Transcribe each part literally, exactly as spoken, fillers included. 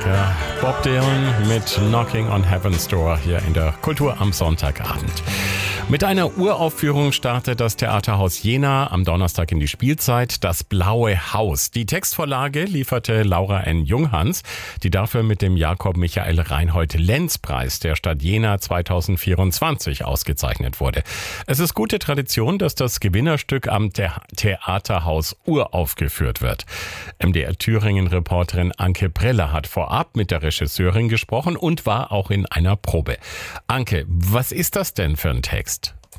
Klassiker. Bob Dylan mit Knocking on Heaven's Door hier in der Kultur am Sonntagabend. Mit einer Uraufführung startet das Theaterhaus Jena am Donnerstag in die Spielzeit, das Blaue Haus. Die Textvorlage lieferte Laura N. Junghans, die dafür mit dem Jakob Michael Reinhold Lenz Preis der Stadt Jena zweitausendvierundzwanzig ausgezeichnet wurde. Es ist gute Tradition, dass das Gewinnerstück am The- Theaterhaus uraufgeführt wird. M D R Thüringen-Reporterin Anke Preller hat vorab mit der Regisseurin gesprochen und war auch in einer Probe. Anke, was ist das denn für ein Text?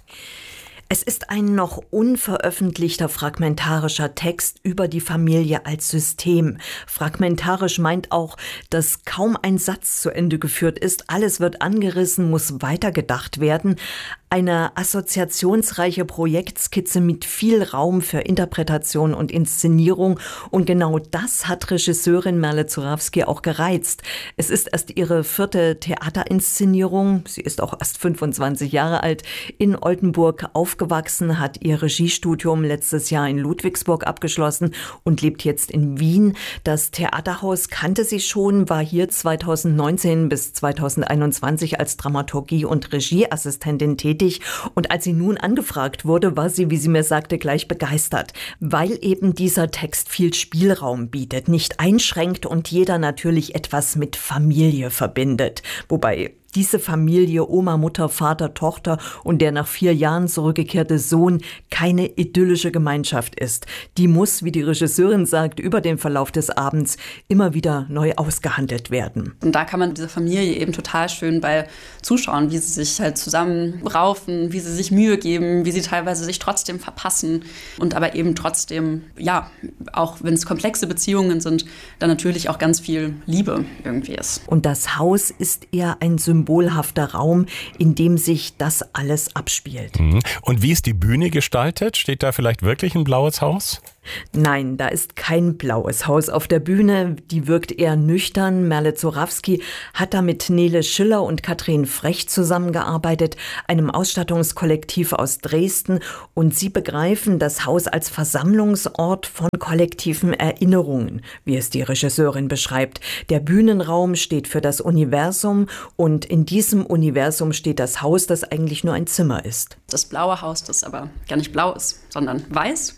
Es ist ein noch unveröffentlichter fragmentarischer Text über die Familie als System. Fragmentarisch meint auch, dass kaum ein Satz zu Ende geführt ist. Alles wird angerissen, muss weitergedacht werden. Eine assoziationsreiche Projektskizze mit viel Raum für Interpretation und Inszenierung. Und genau das hat Regisseurin Merle Zurawski auch gereizt. Es ist erst ihre vierte Theaterinszenierung. Sie ist auch erst fünfundzwanzig Jahre alt, in Oldenburg aufgewachsen, hat ihr Regiestudium letztes Jahr in Ludwigsburg abgeschlossen und lebt jetzt in Wien. Das Theaterhaus kannte sie schon, war hier zweitausendneunzehn bis zweitausendeinundzwanzig als Dramaturgie- und Regieassistentin tätig. Und als sie nun angefragt wurde, war sie, wie sie mir sagte, gleich begeistert, weil eben dieser Text viel Spielraum bietet, nicht einschränkt und jeder natürlich etwas mit Familie verbindet. Wobei diese Familie, Oma, Mutter, Vater, Tochter und der nach vier Jahren zurückgekehrte Sohn keine idyllische Gemeinschaft ist. Die muss, wie die Regisseurin sagt, über den Verlauf des Abends immer wieder neu ausgehandelt werden. Und da kann man diese Familie eben total schön bei zuschauen, wie sie sich halt zusammenraufen, wie sie sich Mühe geben, wie sie teilweise sich trotzdem verpassen und aber eben trotzdem, ja, auch wenn es komplexe Beziehungen sind, dann natürlich auch ganz viel Liebe irgendwie ist. Und das Haus ist eher ein Symbol. Symbolhafter Raum, in dem sich das alles abspielt. Und wie ist die Bühne gestaltet? Steht da vielleicht wirklich ein blaues Haus? Nein, da ist kein blaues Haus auf der Bühne. Die wirkt eher nüchtern. Merle Zurawski hat da mit Nele Schiller und Katrin Frech zusammengearbeitet, einem Ausstattungskollektiv aus Dresden. Und sie begreifen das Haus als Versammlungsort von kollektiven Erinnerungen, wie es die Regisseurin beschreibt. Der Bühnenraum steht für das Universum und in diesem Universum steht das Haus, das eigentlich nur ein Zimmer ist. Das blaue Haus, das aber gar nicht blau ist, sondern weiß.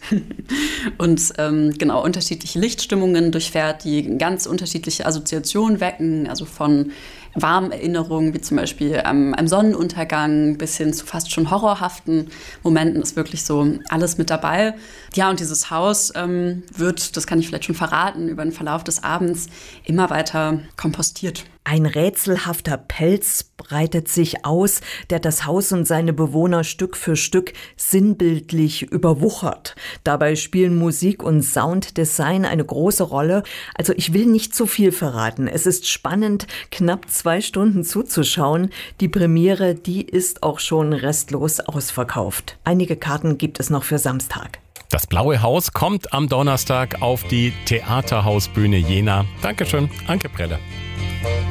Und ähm, genau, unterschiedliche Lichtstimmungen durchfährt, die ganz unterschiedliche Assoziationen wecken, also von warmen Erinnerungen, wie zum Beispiel ähm, einem Sonnenuntergang, bis hin zu fast schon horrorhaften Momenten ist wirklich so alles mit dabei. Ja, und dieses Haus ähm, wird, das kann ich vielleicht schon verraten, über den Verlauf des Abends immer weiter kompostiert. Ein rätselhafter Pelz breitet sich aus, der das Haus und seine Bewohner Stück für Stück sinnbildlich überwuchert. Dabei spielen Musik und Sounddesign eine große Rolle. Also ich will nicht zu viel verraten. Es ist spannend, knapp zwei Stunden zuzuschauen. Die Premiere, die ist auch schon restlos ausverkauft. Einige Karten gibt es noch für Samstag. Das Blaue Haus kommt am Donnerstag auf die Theaterhausbühne Jena. Dankeschön, Anke Preller.